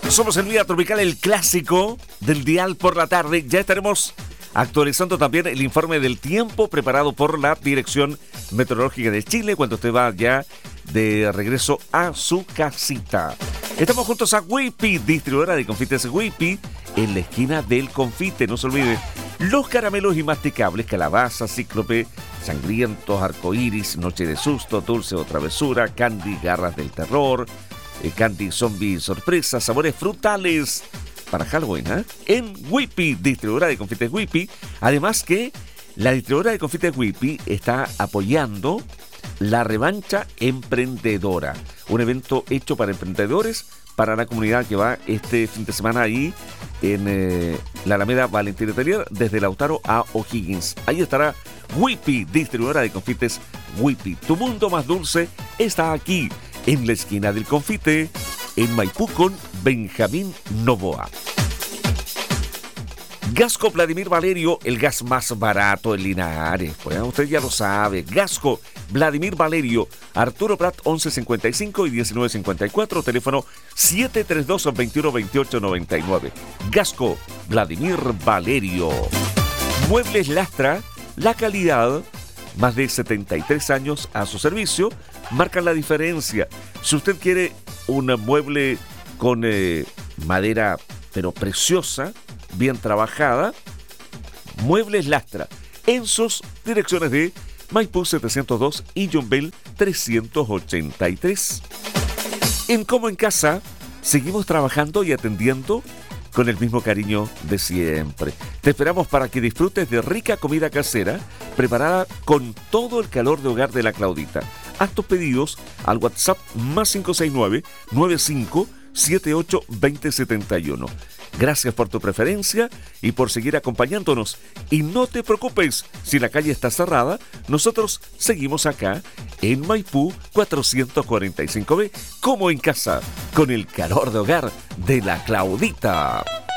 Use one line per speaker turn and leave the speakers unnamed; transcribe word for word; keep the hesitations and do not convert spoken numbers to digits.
Somos el Vía Tropical, el clásico del dial por la tarde. Ya estaremos actualizando también el informe del tiempo preparado por la Dirección Meteorológica de Chile cuando usted va ya de regreso a su casita. Estamos juntos a Whippy, distribuidora de confites Whippy, en la esquina del confite. No se olvide, los caramelos y masticables, calabaza, cíclope, sangrientos, arcoíris, noche de susto, dulce o travesura, candy, garras del terror, eh, candy zombie sorpresa, sabores frutales para Halloween, ¿eh? En Whippy, distribuidora de confites Whippy. Además que la distribuidora de confites Whippy está apoyando la revancha emprendedora, un evento hecho para emprendedores, para la comunidad que va este fin de semana ahí en eh, la Alameda Valentín Letelier, desde Lautaro a O'Higgins. Ahí estará Whippy, distribuidora de confites Whippy. Tu mundo más dulce está aquí, en la esquina del confite, en Maipú con Benjamín Novoa. Gasco Vladimir Valerio, el gas más barato en Linares. Pues usted ya lo sabe. Gasco Vladimir Valerio, Arturo Prat once cincuenta y cinco y diecinueve cincuenta y cuatro, teléfono siete tres dos, veintiuno veintiocho noventa y nueve. Gasco Vladimir Valerio. Muebles Lastra, la calidad, más de setenta y tres años a su servicio, marcan la diferencia. Si usted quiere un mueble con eh, madera pero preciosa, bien trabajada, Muebles Lastra, en sus direcciones de Maipú setecientos dos y Yumbel trescientos ochenta y tres. En Como en Casa, seguimos trabajando y atendiendo con el mismo cariño de siempre. Te esperamos para que disfrutes de rica comida casera, preparada con todo el calor de hogar de la Claudita. Haz tus pedidos al WhatsApp más cinco seis nueve, nueve cinco siete ocho, dos cero siete uno. Gracias por tu preferencia y por seguir acompañándonos. Y no te preocupes, si la calle está cerrada, nosotros seguimos acá en Maipú cuatrocientos cuarenta y cinco B, como en casa, con el calor de hogar de la Claudita.